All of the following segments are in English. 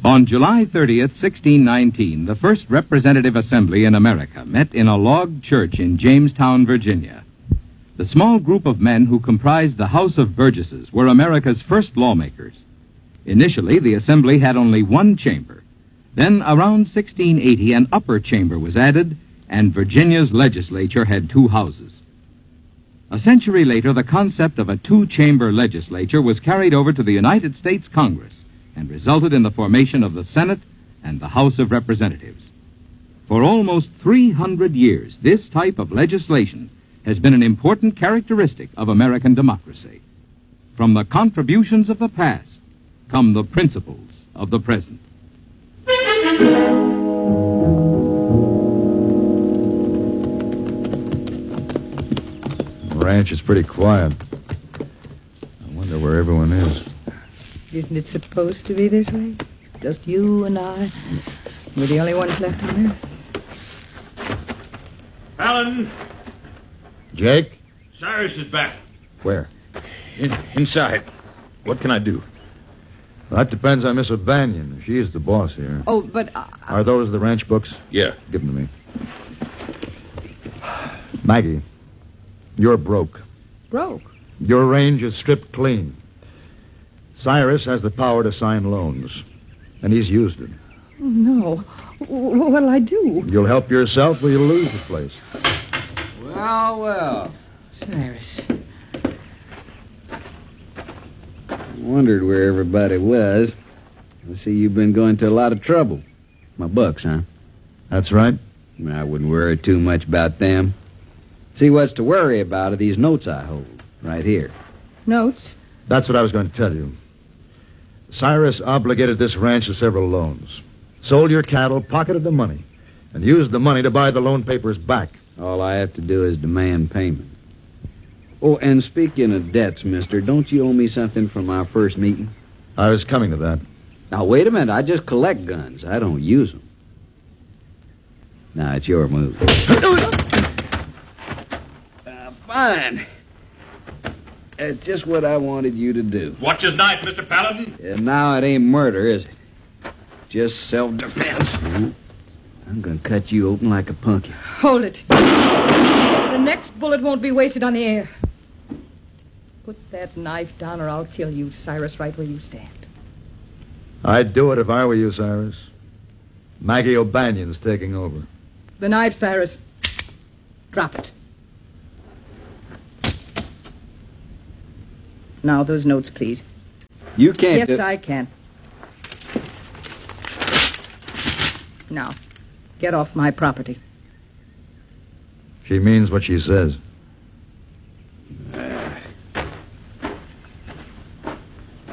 On July 30th, 1619, the first representative assembly in America met in a log church in Jamestown, Virginia. The small group of men who comprised the House of Burgesses were America's first lawmakers. Initially, the assembly had only one chamber. Then, around 1680, an upper chamber was added, and Virginia's legislature had two houses. A century later, the concept of a two-chamber legislature was carried over to the United States Congress and resulted in the formation of the Senate and the House of Representatives. For almost 300 years, this type of legislation has been an important characteristic of American democracy. From the contributions of the past come the principles of the present. The ranch is pretty quiet. I wonder where everyone is. Isn't it supposed to be this way? Just you and I. We're the only ones left on Earth. Alan! Jake? Cyrus is back. Where? Inside. What can I do? That depends on Miss O'Banion. She is the boss here. Oh, but... Are those the ranch books? Yeah. Give them to me. Maggie, you're broke. Broke? Your range is stripped clean. Cyrus has the power to sign loans, and he's used it. Oh, no. What'll I do? You'll help yourself or you'll lose the place. Well. Cyrus. Wondered where everybody was. I see you've been going to a lot of trouble. My bucks, huh? That's right. I wouldn't worry too much about them. See, what's to worry about are these notes I hold, right here. Notes? That's what I was going to tell you. Cyrus obligated this ranch to several loans. Sold your cattle, pocketed the money, and used the money to buy the loan papers back. All I have to do is demand payment. Oh, and speaking of debts, mister, don't you owe me something from our first meeting? I was coming to that. Now, wait a minute. I just collect guns. I don't use them. Now, it's your move. Fine. That's just what I wanted you to do. Watch his knife, Mr. Paladin. And now it ain't murder, is it? Just self-defense. I'm gonna cut you open like a pumpkin. Hold it. The next bullet won't be wasted on the air. Put that knife down or I'll kill you, Cyrus, right where you stand. I'd do it if I were you, Cyrus. Maggie O'Banion's taking over. The knife, Cyrus. Drop it. Now, those notes, please. You can't... Yes, I can. Now, get off my property. She means what she says.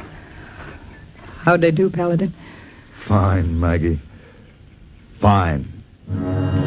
How'd they do, Paladin? Fine, Maggie. Fine.